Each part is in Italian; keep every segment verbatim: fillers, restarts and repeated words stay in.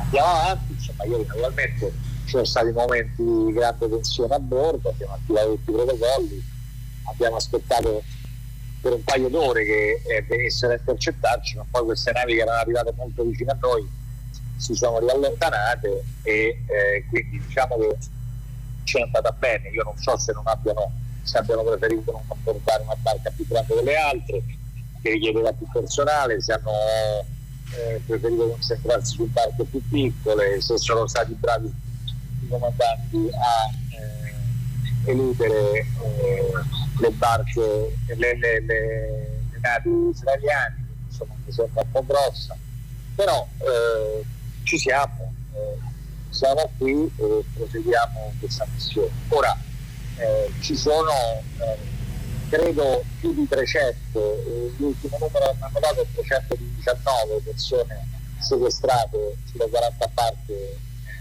andiamo avanti. Insomma, ieri naturalmente ci sono stati momenti di grande tensione a bordo, abbiamo attivato tutti i protocolli, abbiamo aspettato per un paio d'ore che eh, venissero a intercettarci, ma poi queste navi che erano arrivate molto vicino a noi si sono riallontanate e eh, quindi diciamo che ci è andata bene. Io non so se non abbiano se abbiano preferito non portare una barca più grande delle altre che richiedeva più personale, se hanno eh, preferito concentrarsi su barche più piccole, se sono stati bravi i comandanti a eh, eludere eh, le barche, le, le, le, le navi israeliane, insomma mi sembra un po' grossa, però eh, ci siamo, eh, siamo qui e proseguiamo questa missione. Ora eh, ci sono eh, credo più di trecento, eh, l'ultimo numero hanno dato trecentodiciannove persone sequestrate sulle quaranta barche eh,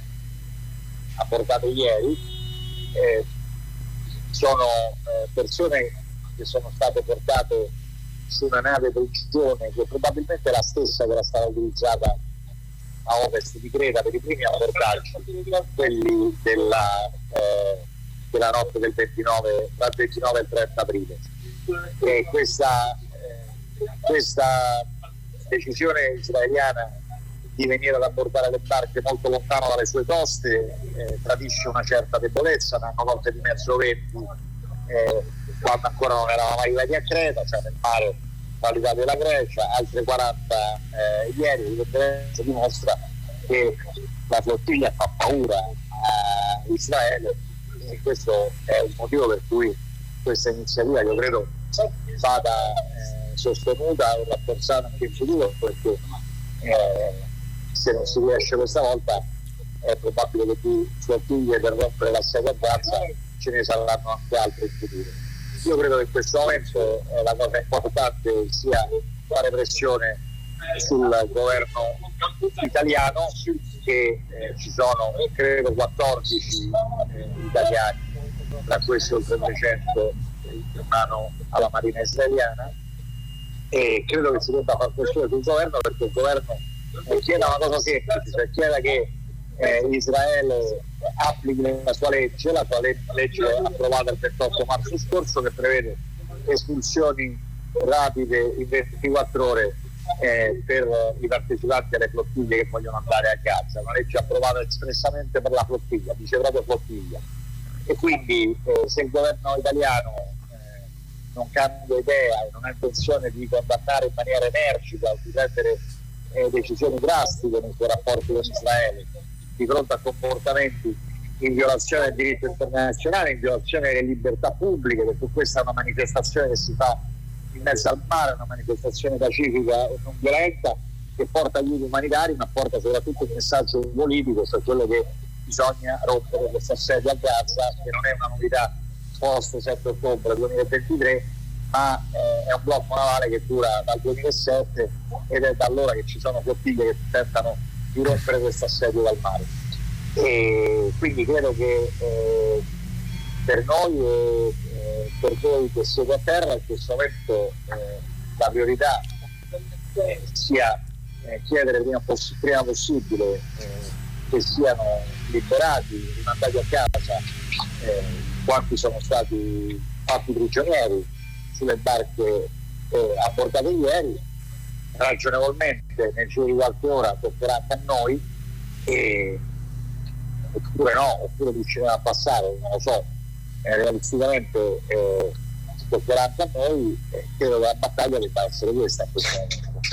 apportate ieri. Eh, sono eh, persone che sono state portate su una nave prigione che probabilmente è la stessa che era stata utilizzata a ovest di Creta per i primi abbordarci, quelli della, eh, della notte del ventinove, tra il ventinove e il trenta aprile. E questa, eh, questa decisione israeliana di venire ad abbordare le barche molto lontano dalle sue coste eh, tradisce una certa debolezza. Ne hanno colte di mezzo venti eh, quando ancora non eravamo mai arrivati a Creta, cioè nel mare tra l'Italia e la Grecia, altre quaranta eh, ieri. Evidentemente dimostra che la flottiglia fa paura a Israele e questo è il motivo per cui questa iniziativa, io credo, vada eh, sostenuta e rafforzata anche in futuro, perché eh, se non si riesce questa volta è probabile che più flottiglie per rompere l'assedio a Gaza ce ne saranno anche altre in futuro. Io credo che in questo momento eh, la cosa importante sia fare pressione sul governo italiano, che eh, ci sono credo quattordici eh, italiani, tra questi oltre trecento in mano alla Marina israeliana, e credo che si debba fare pressione sul governo, perché il governo eh, chieda una cosa semplice, cioè chieda che eh, Israele applichi la sua legge, la sua legge approvata il ventotto marzo scorso, che prevede espulsioni rapide in ventiquattro ore eh, per i partecipanti alle flottiglie che vogliono andare a Gaza, una legge approvata espressamente per la flottiglia, dice proprio flottiglia. E quindi eh, se il governo italiano eh, non cambia idea e non ha intenzione di condannare in maniera energica o di prendere eh, decisioni drastiche nei suoi rapporti con Israele di fronte a comportamenti in violazione del diritto internazionale, in violazione delle libertà pubbliche, perché questa è una manifestazione che si fa in mezzo al mare, una manifestazione pacifica e non violenta, che porta aiuti umanitari, ma porta soprattutto un messaggio politico, cioè quello che bisogna rompere questo assedio a Gaza, che non è una novità post sette ottobre duemilaventitré, ma eh, è un blocco navale che dura dal duemilasette ed è da allora che ci sono flottiglie che tentano di rompere questo assedio dal mare. E quindi credo che eh, per noi e eh, per voi che siete a terra in questo momento eh, la priorità eh, sia eh, chiedere prima, poss- prima possibile eh, che siano liberati, rimandati a casa eh, quanti sono stati fatti prigionieri sulle barche eh, abbordate ieri. Ragionevolmente nel giro di qualche ora toccherà anche a noi, e oppure no, oppure riusciremo a passare, non lo so, eh, realisticamente eh, toccherà anche a noi, e credo che la battaglia debba essere questa in questo momento.